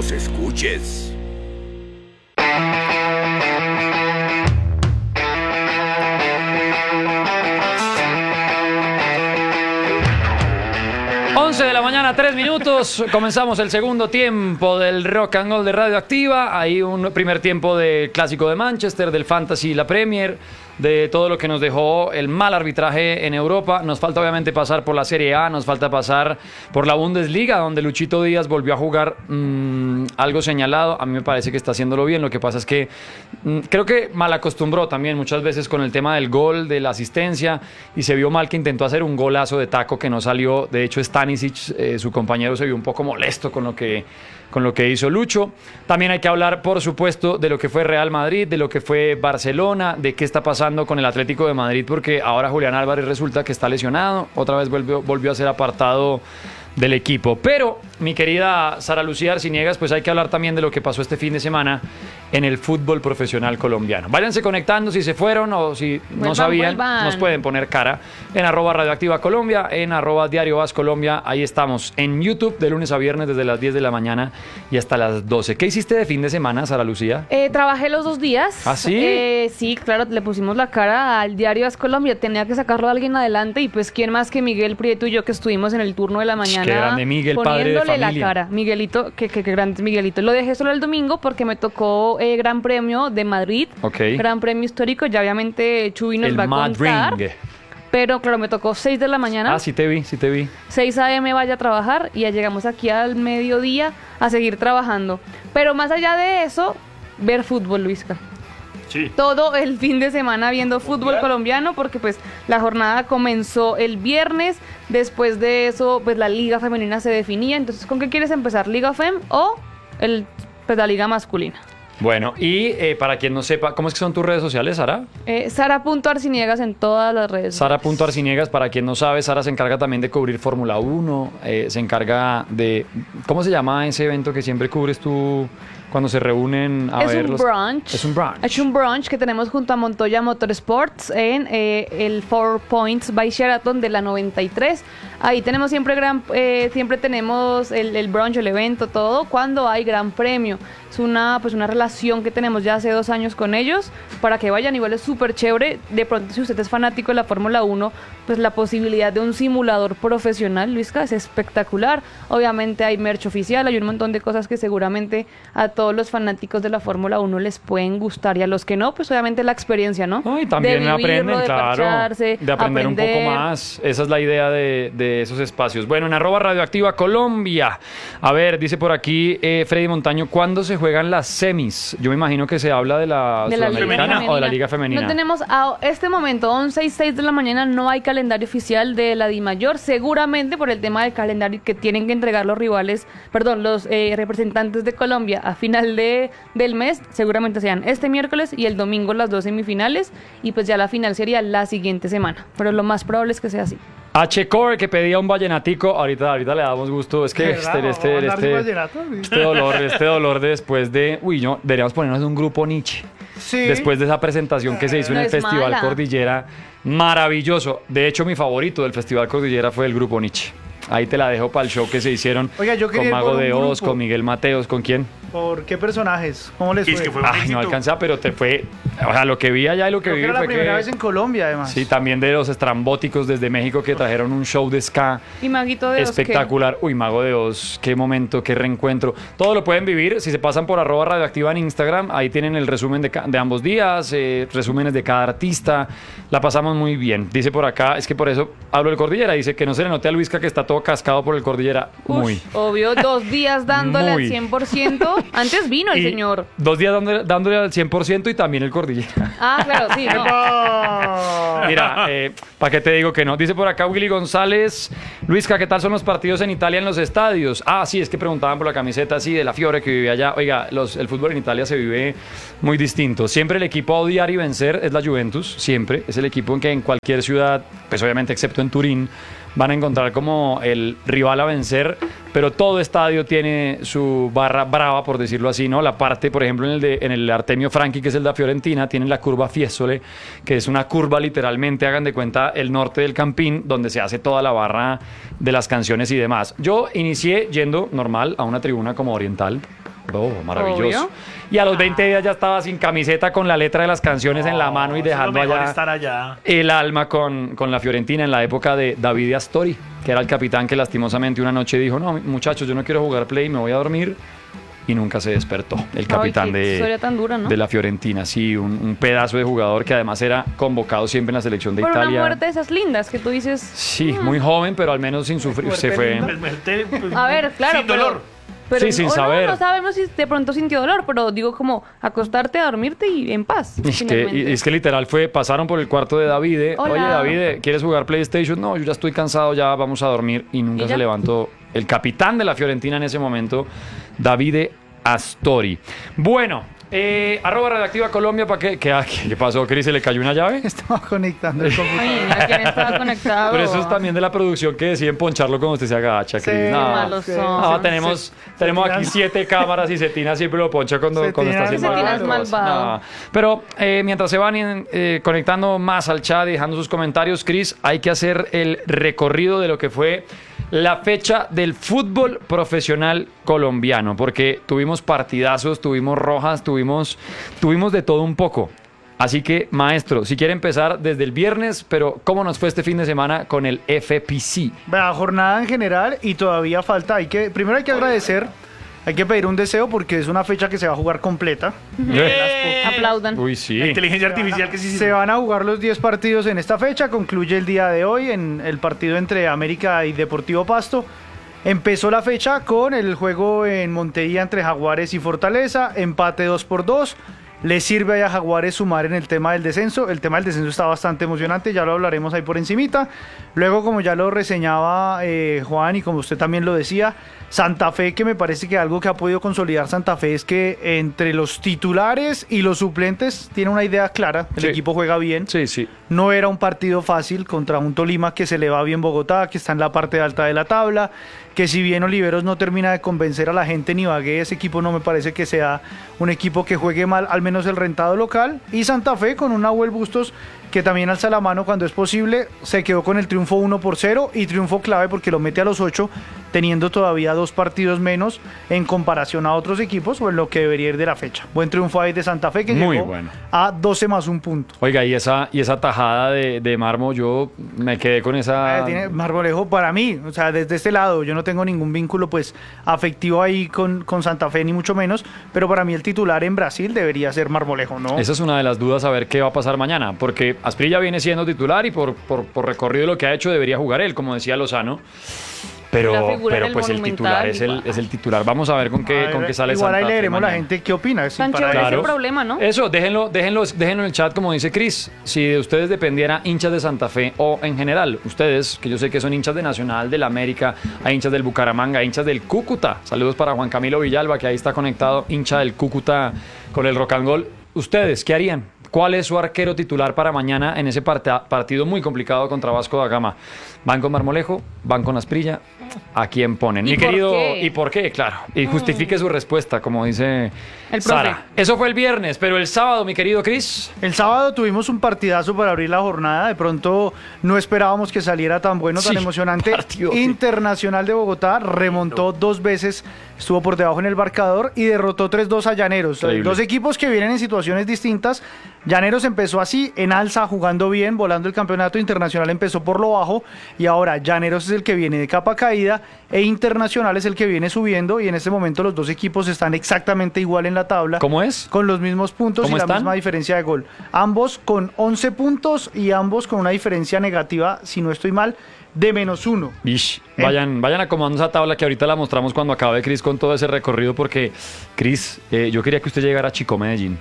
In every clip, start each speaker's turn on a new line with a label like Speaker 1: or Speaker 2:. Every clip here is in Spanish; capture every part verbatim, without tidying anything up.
Speaker 1: nos escuches.
Speaker 2: once de la mañana, tres minutos. Comenzamos el segundo tiempo del Rock and Roll de Radioactiva. Hay un primer tiempo del Clásico de Manchester, del Fantasy y la Premier, de todo lo que nos dejó el mal arbitraje en Europa. Nos falta obviamente pasar por la Serie A, nos falta pasar por la Bundesliga, donde Luchito Díaz volvió a jugar mmm, algo señalado. A mí me parece que está haciéndolo bien. Lo que pasa es que mmm, creo que mal acostumbró también muchas veces con el tema del gol, de la asistencia, y se vio mal que intentó hacer un golazo de taco que no salió. De hecho, Stanisic, eh, su compañero, se vio un poco molesto con lo que... con lo que hizo Lucho. También hay que hablar, por supuesto, de lo que fue Real Madrid, de lo que fue Barcelona, de qué está pasando con el Atlético de Madrid, porque ahora Julián Álvarez resulta que está lesionado, otra vez volvió, volvió a ser apartado del equipo. Pero, mi querida Sara Lucía Arciniegas, pues hay que hablar también de lo que pasó este fin de semana en el fútbol profesional colombiano. Váyanse conectando si se fueron o si vuelvan, no sabían, vuelvan. Nos pueden poner cara en arroba Radioactiva Colombia, en arroba Diario Vas Colombia. Ahí estamos en YouTube de lunes a viernes desde las diez de la mañana y hasta las doce. ¿Qué hiciste de fin de semana, Sara Lucía?
Speaker 3: Eh, trabajé los dos días.
Speaker 2: ¿Ah, sí?
Speaker 3: Eh, sí, claro, le pusimos la cara al Diario Vas Colombia. Tenía que sacarlo a alguien adelante y pues quién más que Miguel Prieto y yo, que estuvimos en el turno de la mañana.
Speaker 2: Qué grande Miguel, padre de familia.
Speaker 3: La cara. Miguelito, que, que, que grande es Miguelito. Lo dejé solo el domingo porque me tocó eh, Gran Premio de Madrid.
Speaker 2: Okay.
Speaker 3: Gran Premio histórico. Ya obviamente Chuy nos
Speaker 2: el
Speaker 3: va a contar.
Speaker 2: Ring.
Speaker 3: Pero claro, me tocó seis de la mañana.
Speaker 2: Ah, sí te vi, sí te vi.
Speaker 3: seis a eme vaya a trabajar y ya llegamos aquí al mediodía a seguir trabajando. Pero más allá de eso, ver fútbol, Luisca.
Speaker 2: Sí.
Speaker 3: Todo el fin de semana viendo fútbol colombiano porque pues la jornada comenzó el viernes. Después de eso, pues la liga femenina se definía. Entonces, ¿con qué quieres empezar? ¿Liga Fem o el, pues, la liga masculina?
Speaker 2: Bueno, y eh, para quien no sepa, ¿cómo es que son tus redes sociales, Sara?
Speaker 3: Eh, Sara.Arciniegas en todas las redes.
Speaker 2: Sara.Arciniegas, para quien no sabe, Sara se encarga también de cubrir Fórmula uno, eh, se encarga de... ¿Cómo se llama ese evento que siempre cubres tú cuando se reúnen a
Speaker 3: es
Speaker 2: ver
Speaker 3: un
Speaker 2: los...
Speaker 3: brunch.
Speaker 2: Es un brunch.
Speaker 3: Es un brunch que tenemos junto a Montoya Motorsports en eh, el Four Points by Sheraton de la noventa y tres. Ahí tenemos siempre gran, eh, siempre tenemos el, el brunch, el evento, todo cuando hay gran premio. Es una, pues una relación que tenemos ya hace dos años con ellos para que vayan. Igual es súper chévere. De pronto, si usted es fanático de la Fórmula uno, pues la posibilidad de un simulador profesional, Luisca, es espectacular. Obviamente hay merch oficial, hay un montón de cosas que seguramente a todos los fanáticos de la Fórmula uno les pueden gustar, y a los que no, pues obviamente la experiencia, ¿no?
Speaker 2: No, y también
Speaker 3: de vivirlo,
Speaker 2: aprenden,
Speaker 3: de
Speaker 2: claro,
Speaker 3: parcharse,
Speaker 2: de aprender,
Speaker 3: aprender
Speaker 2: un poco más. Esa es la idea de, de esos espacios. Bueno, en arroba Radioactiva Colombia. A ver, dice por aquí eh, Freddy Montaño, ¿cuándo se juegan las semis? Yo me imagino que se habla de la
Speaker 3: de la
Speaker 2: Sudamericana
Speaker 3: Liga
Speaker 2: o de la Liga Femenina.
Speaker 3: No tenemos a este momento, once y seis de la mañana, no hay calendario oficial de la DIMAYOR, seguramente por el tema del calendario que tienen que entregar los rivales, perdón, los eh, representantes de Colombia a final de, del mes, seguramente sean este miércoles y el domingo las dos semifinales, y pues ya la final sería la siguiente semana, pero lo más probable es que sea así.
Speaker 2: H. Core, que pedía un vallenatico, ahorita, ahorita le damos gusto. Es que este, este, este, este dolor, este dolor de después de, uy, no, deberíamos ponernos en un grupo Nietzsche.
Speaker 4: Sí.
Speaker 2: Después de esa presentación que se hizo
Speaker 3: No
Speaker 2: en el
Speaker 3: es
Speaker 2: Festival
Speaker 3: mala.
Speaker 2: Cordillera, maravilloso. De hecho, mi favorito del Festival Cordillera fue el grupo Nietzsche. Ahí te la dejo para el show que se hicieron.
Speaker 4: Oiga, yo
Speaker 2: con
Speaker 4: quería ir
Speaker 2: Mago
Speaker 4: por un
Speaker 2: de Oz,
Speaker 4: grupo.
Speaker 2: con Miguel Mateos, ¿con quién?
Speaker 4: ¿Por qué personajes? ¿Cómo les
Speaker 1: Y
Speaker 4: fue?
Speaker 1: es que fue un
Speaker 2: Ay,
Speaker 1: éxito.
Speaker 2: no alcanza, pero te fue... O sea, lo que vi allá y lo que
Speaker 4: Creo
Speaker 2: vi
Speaker 4: que era la
Speaker 2: fue
Speaker 4: primera
Speaker 2: que...
Speaker 4: vez en Colombia, además.
Speaker 2: Sí, también de los estrambóticos desde México que trajeron un show de ska
Speaker 3: Y Maguito de Oz, ¿qué?
Speaker 2: espectacular. Uy, Mago de Oz, qué momento, qué reencuentro. Todo lo pueden vivir si se pasan por arroba radioactiva en Instagram. Ahí tienen el resumen de, ca- de ambos días, eh, resúmenes de cada artista. La pasamos muy bien. Dice por acá, es que por eso hablo del Cordillera. Dice que no se le note a Luisca que está todo cascado por el Cordillera.
Speaker 3: Ush,
Speaker 2: Muy.
Speaker 3: obvio, dos días dándole
Speaker 2: Muy.
Speaker 3: al cien por ciento. Antes vino el
Speaker 2: Y
Speaker 3: señor.
Speaker 2: Dos días dándole, dándole al cien por ciento y también el Cordillera.
Speaker 3: Ah, claro, sí, no.
Speaker 4: ¡Oh!
Speaker 2: Mira, eh, ¿para qué te digo que no? Dice por acá Willy González, Luisca, ¿qué tal son los partidos en Italia en los estadios? Ah, sí, es que preguntaban por la camiseta así de la Fiore que vivía allá. Oiga, los, el fútbol en Italia se vive muy distinto. Siempre el equipo a odiar y vencer es la Juventus, siempre. Es el equipo en que en cualquier ciudad, pues obviamente excepto en Turín, van a encontrar como el rival a vencer, pero todo estadio tiene su barra brava, por decirlo así, ¿no? La parte, por ejemplo, en el, de, en el Artemio Franchi, que es el de Fiorentina, tienen la curva Fiesole, que es una curva literalmente, hagan de cuenta, el norte del Campín, donde se hace toda la barra de las canciones y demás. Yo inicié yendo normal a una tribuna como oriental, Oh, maravilloso.
Speaker 3: Obvio.
Speaker 2: Y a los veinte días ya estaba sin camiseta con la letra de las canciones en la mano y
Speaker 1: Eso es lo
Speaker 2: dejando
Speaker 1: mejor,
Speaker 2: allá
Speaker 1: estar allá.
Speaker 2: el alma con, con la Fiorentina en la época de Davide Astori, que era el capitán que lastimosamente una noche dijo, no, muchachos, yo no quiero jugar play, me voy a dormir. Y nunca se despertó. El capitán
Speaker 3: Ay, qué
Speaker 2: de,
Speaker 3: historia tan dura, ¿no?
Speaker 2: de la Fiorentina. Sí, un, un pedazo de jugador que además era convocado siempre en la selección de
Speaker 3: Por una
Speaker 2: Italia.
Speaker 3: muerte de esas lindas que tú dices.
Speaker 2: Sí, muy joven, pero al menos sin sufrir. Se fue.
Speaker 1: Pues, muerte, pues,
Speaker 3: A ver, claro.
Speaker 1: sin
Speaker 3: pero-
Speaker 1: dolor.
Speaker 3: Pero,
Speaker 2: Sí, sin
Speaker 3: o no,
Speaker 2: saber.
Speaker 3: No sabemos si de pronto sintió dolor, pero digo como acostarte a dormirte y en paz.
Speaker 2: Es que,
Speaker 3: finalmente.
Speaker 2: y- es que literal fue, pasaron por el cuarto de Davide.
Speaker 3: Hola.
Speaker 2: Oye, Davide, ¿quieres jugar PlayStation? No, yo ya estoy cansado, ya vamos a dormir. Y nunca
Speaker 3: ¿Y
Speaker 2: se
Speaker 3: ya?
Speaker 2: levantó el capitán de la Fiorentina en ese momento, Davide Astori. Bueno, eh, arroba Redactiva Colombia, ¿para qué? ¿Qué, ¿Qué pasó, Cris? ¿Se le cayó una llave?
Speaker 4: Estaba conectando el computador.
Speaker 3: Ay, ¿a quién estaba conectado?
Speaker 2: Pero eso es también de la producción que deciden poncharlo cuando usted se agacha, Cris.
Speaker 4: Sí,
Speaker 2: No.
Speaker 3: malos
Speaker 4: sí,
Speaker 3: son.
Speaker 2: No,
Speaker 4: sí,
Speaker 2: tenemos,
Speaker 4: sí,
Speaker 2: tenemos aquí
Speaker 4: Cetina.
Speaker 2: siete cámaras y Cetina siempre lo poncha cuando,
Speaker 4: Cetina
Speaker 2: cuando está
Speaker 4: es
Speaker 2: haciendo
Speaker 3: Cetina es
Speaker 2: alguna cosa.
Speaker 3: malvado.
Speaker 2: No. Pero eh, mientras se van eh, conectando más al chat y dejando sus comentarios, Cris, hay que hacer el recorrido de lo que fue la fecha del fútbol profesional colombiano, porque tuvimos partidazos, tuvimos rojas, tuvimos, tuvimos de todo un poco. Así que, maestro, si quiere empezar desde el viernes, pero ¿cómo nos fue este fin de semana con el F P C?
Speaker 4: La jornada en general y todavía falta. Hay que, primero hay que agradecer, hay que pedir un deseo porque es una fecha que se va a jugar completa.
Speaker 1: Eh,
Speaker 3: Aplaudan.
Speaker 2: Uy, sí.
Speaker 1: La inteligencia artificial que sí
Speaker 4: Se
Speaker 1: se
Speaker 4: van a jugar los diez partidos en esta fecha, concluye el día de hoy en el partido entre América y Deportivo Pasto. Empezó la fecha con el juego en Montería entre Jaguares y Fortaleza, empate dos por dos. Le sirve a Jaguares sumar en el tema del descenso. El tema del descenso está bastante emocionante, ya lo hablaremos ahí por encimita. Luego, como ya lo reseñaba eh, Juan y como usted también lo decía, Santa Fe, que me parece que algo que ha podido consolidar Santa Fe es que entre los titulares y los suplentes tiene una idea clara. El
Speaker 2: Sí.
Speaker 4: equipo juega bien.
Speaker 2: Sí, sí.
Speaker 4: No era un partido fácil contra un Tolima que se le va bien Bogotá, que está en la parte alta de la tabla, que si bien Oliveros no termina de convencer a la gente ni Ibagué, ese equipo no me parece que sea un equipo que juegue mal, al menos el rentado local. Y Santa Fe con un Nahuel Bustos que también alza la mano cuando es posible, se quedó con el triunfo uno por cero y triunfo clave porque lo mete a los ocho, teniendo todavía dos partidos menos en comparación a otros equipos o en lo que debería ir de la fecha. Buen triunfo ahí de Santa Fe que
Speaker 2: Muy
Speaker 4: llegó
Speaker 2: bueno.
Speaker 4: a doce más un punto.
Speaker 2: Oiga, y esa, y esa tajada de, de Marmo, yo me quedé con esa...
Speaker 4: Ah, tiene Marmolejo para mí, o sea, desde este lado yo no tengo ningún vínculo pues afectivo ahí con, con Santa Fe ni mucho menos, pero para mí el titular en Brasil debería ser Marmolejo, ¿no?
Speaker 2: Esa es una de las dudas a ver qué va a pasar mañana, porque Asprilla viene siendo titular y por, por, por recorrido de lo que ha hecho debería jugar él, como decía Lozano.
Speaker 3: La
Speaker 2: Pero,
Speaker 3: figura
Speaker 2: pero
Speaker 3: del
Speaker 2: pues el
Speaker 3: Monumental,
Speaker 2: titular es el,
Speaker 3: igual.
Speaker 2: es el titular. Vamos a ver con qué,
Speaker 4: A
Speaker 2: con
Speaker 4: ver,
Speaker 2: qué sale
Speaker 4: igual
Speaker 2: Santa
Speaker 4: ahí
Speaker 2: Fe
Speaker 4: leeremos la
Speaker 2: mañana.
Speaker 4: gente qué opina. sí,
Speaker 3: Tan
Speaker 4: para-
Speaker 3: chévere
Speaker 2: Claro.
Speaker 3: ese problema, ¿no?
Speaker 2: Eso, déjenlo, déjenlo, déjenlo en el chat, como dice Chris. Si de ustedes dependiera hinchas de Santa Fe o en general, ustedes, que yo sé que son hinchas de Nacional, del América, hay hinchas del Bucaramanga, hinchas del Cúcuta. Saludos para Juan Camilo Villalba, que ahí está conectado, hincha del Cúcuta con el Rock and Roll. ¿Ustedes qué harían? ¿Cuál es su arquero titular para mañana en ese parta- partido muy complicado contra Vasco da Gama? ¿Van con Marmolejo? ¿Van con Asprilla? ¿A quién ponen?
Speaker 3: ¿Y
Speaker 2: Mi
Speaker 3: por
Speaker 2: querido,
Speaker 3: qué?
Speaker 2: ¿y por qué? Claro. Y justifique su respuesta, como dice
Speaker 3: El profe.
Speaker 2: Sara. Eso fue el viernes, pero el sábado, mi querido Chris.
Speaker 4: El sábado tuvimos un partidazo para abrir la jornada. De pronto no esperábamos que saliera tan bueno, tan
Speaker 2: Sí,
Speaker 4: emocionante.
Speaker 2: partidote.
Speaker 4: Internacional de Bogotá remontó dos veces, estuvo por debajo en el marcador y derrotó tres dos a Llaneros.
Speaker 2: Increíble.
Speaker 4: Dos equipos que vienen en situaciones distintas. Llaneros empezó así, en alza, jugando bien, volando el campeonato. Internacional empezó por lo bajo y ahora Llaneros es el que viene de capa caída e Internacional es el que viene subiendo y en este momento los dos equipos están exactamente igual en la tabla.
Speaker 2: ¿Cómo es?
Speaker 4: Con los mismos puntos y
Speaker 2: ¿Cómo
Speaker 4: la
Speaker 2: están?
Speaker 4: misma diferencia de gol. Ambos con once puntos y ambos con una diferencia negativa, si no estoy mal, de menos uno.
Speaker 2: Ish,
Speaker 4: Eh.
Speaker 2: vayan, vayan acomodando esa tabla que ahorita la mostramos cuando acabe Chris con todo ese recorrido, porque Chris, eh, yo quería que usted llegara a Chico Medellín.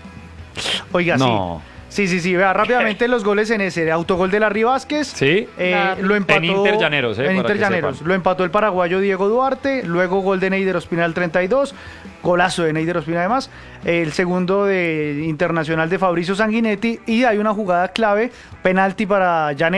Speaker 4: Oiga,
Speaker 2: No.
Speaker 4: sí. Sí, sí, sí. Vea rápidamente los goles en ese. Autogol de Larry Vázquez.
Speaker 2: ¿Sí?
Speaker 4: Eh,
Speaker 3: Claro.
Speaker 4: lo empató,
Speaker 2: En Inter Llaneros, eh,
Speaker 4: En
Speaker 2: para
Speaker 4: Inter
Speaker 2: que
Speaker 4: Llaneros.
Speaker 2: sepan.
Speaker 4: Lo empató el paraguayo Diego Duarte. Luego gol de Neider Ospina al treinta y dos. Golazo de Neider Ospina además. El segundo de Internacional de Fabricio Sanguinetti. Y hay una jugada clave. Penalti para Llaneros.